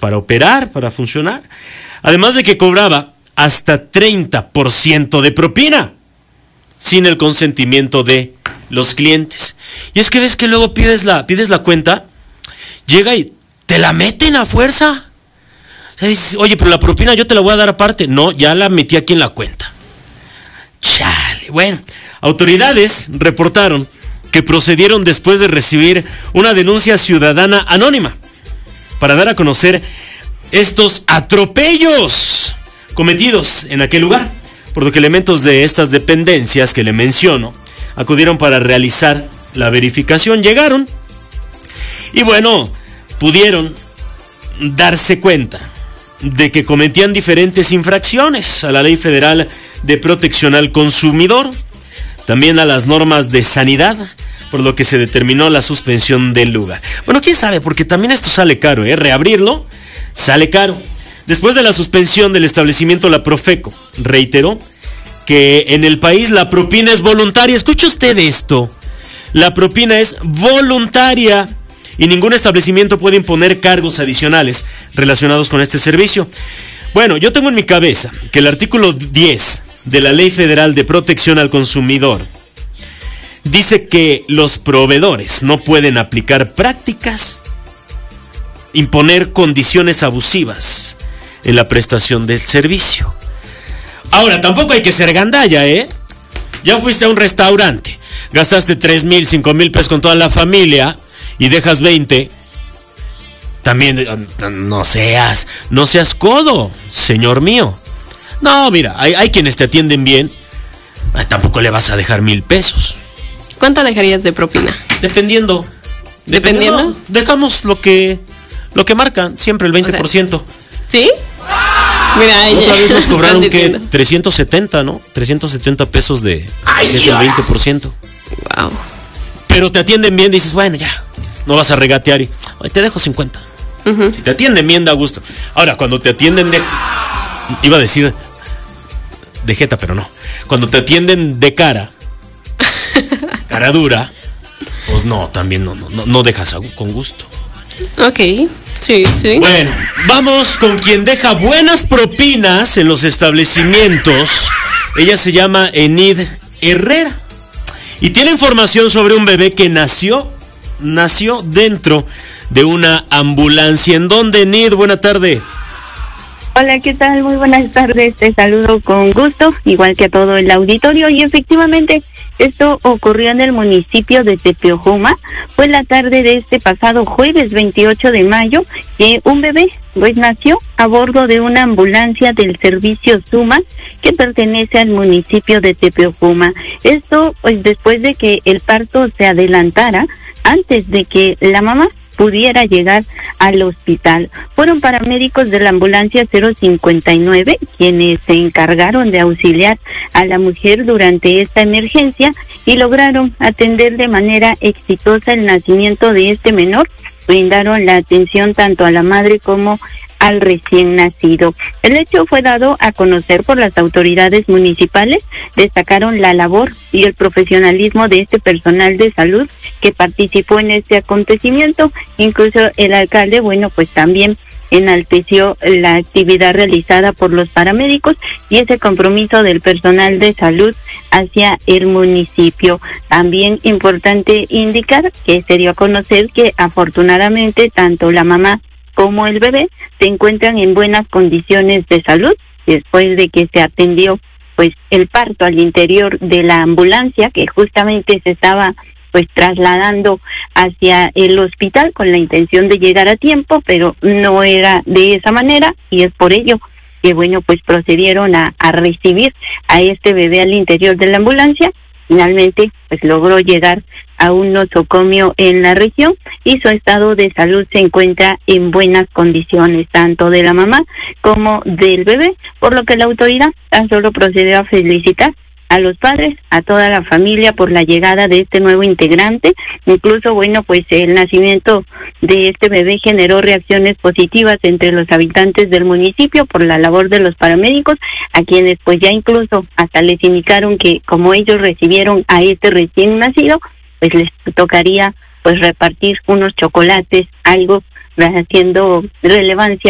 para operar, para funcionar. Además de que cobraba hasta 30% de propina, sin el consentimiento de los clientes. Y es que ves que luego pides la cuenta, llega y te la meten a fuerza. O sea, dices, oye, pero la propina yo te la voy a dar aparte. No, ya la metí aquí en la cuenta. Chale. Bueno, autoridades reportaron que procedieron después de recibir una denuncia ciudadana anónima para dar a conocer estos atropellos cometidos en aquel lugar, por lo que elementos de estas dependencias que le menciono acudieron para realizar la verificación. Llegaron y bueno, pudieron darse cuenta de que cometían diferentes infracciones a la Ley Federal de Protección al Consumidor, también a las normas de sanidad, por lo que se determinó la suspensión del lugar. Bueno, quién sabe, porque también esto sale caro, reabrirlo sale caro. Después de la suspensión del establecimiento, la Profeco reiteró que en el país la propina es voluntaria. Escuche usted esto, la propina es voluntaria y ningún establecimiento puede imponer cargos adicionales relacionados con este servicio. Bueno, yo tengo en mi cabeza que el artículo 10 de la Ley Federal de Protección al Consumidor dice que los proveedores no pueden aplicar prácticas, imponer condiciones abusivas en la prestación del servicio. Ahora, tampoco hay que ser gandalla, Ya fuiste a un restaurante, gastaste 3,000, 5,000 pesos con toda la familia y dejas 20. También no seas codo, señor mío. No, mira, hay quienes te atienden bien, tampoco le vas a dejar 1,000 pesos. ¿Cuánto dejarías de propina? Dependiendo. Dejamos lo que marcan, siempre el 20%. O sea, ¿sí? Mira, otra vez nos cobraron que 370, ¿no? 370 pesos de es el 20%. Wow. Pero te atienden bien, dices, bueno, ya, no vas a regatear y te dejo 50. Uh-huh. Si te atienden bien, da gusto. Ahora, cuando te atienden iba a decir de jeta, pero no. Cuando te atienden de cara dura, pues no, también no dejas con gusto. Ok, sí. Bueno, vamos con quien deja buenas propinas en los establecimientos. Ella se llama Enid Herrera y tiene información sobre un bebé que nació dentro de una ambulancia. ¿En dónde, Enid? Buena tarde. Hola, ¿qué tal? Muy buenas tardes, te saludo con gusto, igual que a todo el auditorio, y efectivamente esto ocurrió en el municipio de Tepeojuma. Fue la tarde de este pasado jueves 28 de mayo que un bebé pues nació a bordo de una ambulancia del servicio Suma que pertenece al municipio de Tepeojuma. Esto pues después de que el parto se adelantara antes de que la mamá pudiera llegar al hospital. Fueron paramédicos de la ambulancia 059 quienes se encargaron de auxiliar a la mujer durante esta emergencia y lograron atender de manera exitosa el nacimiento de este menor. Brindaron la atención tanto a la madre como al recién nacido. El hecho fue dado a conocer por las autoridades municipales. Destacaron la labor y el profesionalismo de este personal de salud que participó en este acontecimiento. Incluso el alcalde, bueno, pues también enalteció la actividad realizada por los paramédicos y ese compromiso del personal de salud hacia el municipio. También importante indicar que se dio a conocer que afortunadamente tanto la mamá como el bebé se encuentran en buenas condiciones de salud después de que se atendió pues el parto al interior de la ambulancia que justamente se estaba pues trasladando hacia el hospital con la intención de llegar a tiempo, pero no era de esa manera y es por ello que bueno pues procedieron a recibir a este bebé al interior de la ambulancia. Finalmente pues logró llegar a un nosocomio en la región y su estado de salud se encuentra en buenas condiciones, tanto de la mamá como del bebé, por lo que la autoridad tan solo procedió a felicitar a los padres, a toda la familia por la llegada de este nuevo integrante. Incluso, bueno, pues el nacimiento de este bebé generó reacciones positivas entre los habitantes del municipio por la labor de los paramédicos, a quienes pues ya incluso hasta les indicaron que como ellos recibieron a este recién nacido, pues les tocaría pues repartir unos chocolates, algo haciendo relevancia